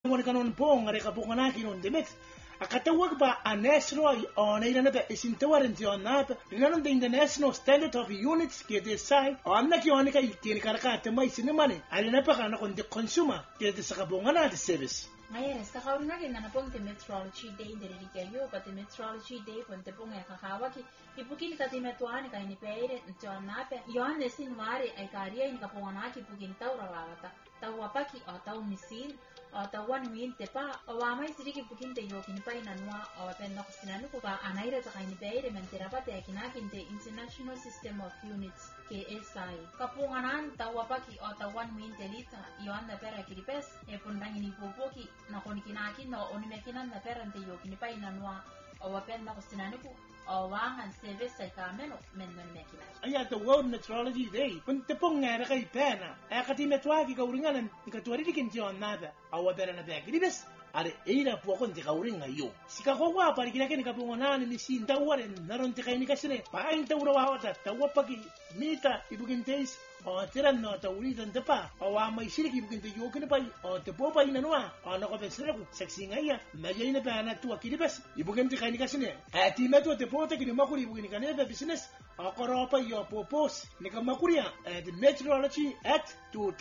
Wani kanon pong ngare kapungana kinon demit. Akatawag ba a national on na isintawarin ti on nata inanon the international standard of units ke design on na ki on ka itin karakate mai sinimani alina pa kana kon the consumer ke de sakabungana the service. Ngayon, sa kauna rin na pong the metrology day hindi kayo, but the metrology day pong te pong kakawag ipukin ka ti metuan ka ini pere ntion nape yon nesin mari ay kariya in kapungana ki pukin taw rawata tawapa ki o taw misin o tawan win te pa o amay siri ki pukin te yo kin pa inanwa o pen no sinanu ko pa anaira ta kaini pere menterapa te kinakin te international system of units KSI kapunganan tawapa ki o tawan win te lita yon na pera ki dipes e pun bangini popoki na kon kinakin no onimekinan na pera te yo kin pa inanwa o pen no sinanu ko Owangan service ay kamen men mekina. Aya the World Metrology Day. Kun te pong ngara kay pena. Ay kati metwagi ka uringanan ikatuari dikin ti on nada. Awa pera na bag. Dibes are eira po kon ti ka uring ngayo. Sika ko wa pari kinakin ka pungonan ni sin tawaren naron ti kay ni kasine. Paing tawra wa ta tawapagi mita ibugin taste. O tiran no ta uritan te pa. O may sirik ibugin te yokin pa. O te po pa inanwa. O nako pesre ko sexy ngaya. Mayay na pa na tuwa kiribes. Ibugin te kay ni kasine. Ati meto te po te kini makuri ibugin kanebe business. O koropa yo popos ni kamakuria at Metrology Act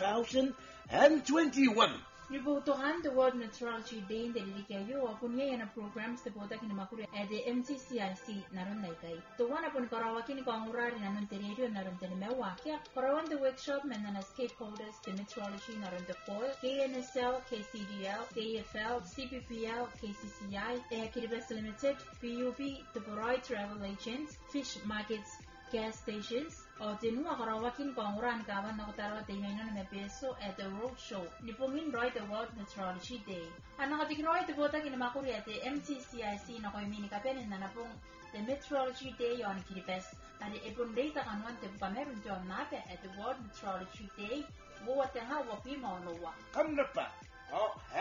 2021. Nibutuhan the World Metrology Day in the Likayo, Punya and programs the Bodak in Makuri at the MCCIC Naron Laikai. The one upon Karawakin Kongura in Anontario Naron Tenemewakia, Karawan the workshop and then stakeholders, the metrology Naron the Foil, KNSL, KCDL, KFL, CPPL, KCCI, Air Kiribes Limited, PUB, the Boroi Travel Agents, Fish Markets, gas stations, o tinua karawakin konguran kawan na kutarawa tingainan na peso at the road show. Nipungin roy the World Metrology Day. Ang nakatikroy the bota kinamakuri at the MCCIC na koy minikapenin na napong the Metrology Day yon kiripes. At the ipon day ta kanuan te pameron john nape at the World Metrology Day. Buwat nga wapi mo lowa. Kamna pa.